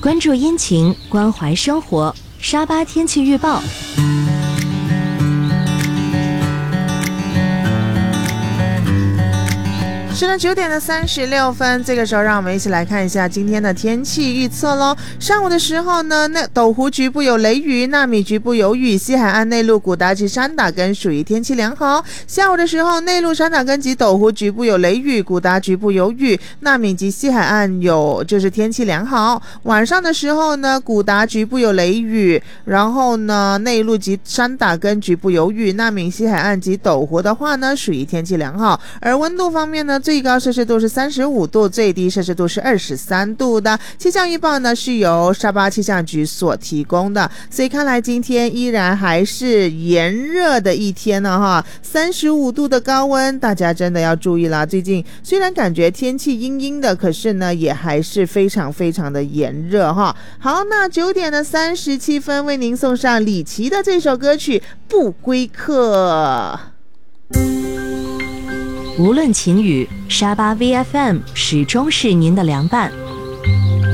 关注阴晴，关怀生活。沙巴天气预报。 是的，9点的36分，这个时候让我们一起来看一下今天的天气预测咯。上午的时候呢，斗湖局部有雷雨，纳米局部有雨，西海岸内陆古达及山打根属于天气良好。下午的时候，内陆山打根及斗湖局部有雷雨，古达局部有雨，纳米及西海岸就是天气良好。晚上的时候呢，古达局部有雷雨，然后呢，内陆及山打根局部有雨，纳米西海岸及斗湖的话呢，属于天气良好。而温度方面呢，最高摄氏度是35度，最低摄氏度是23度的。气象预报呢是由沙巴气象局所提供的，所以看来今天依然还是炎热的一天呢哈，35度的高温，大家真的要注意啦。最近虽然感觉天气阴阴的，可是呢也还是非常非常的炎热哈。好，那9点的37分为您送上李琦的这首歌曲《不归客》。 无论晴雨，沙巴 VFM 始终是您的良伴。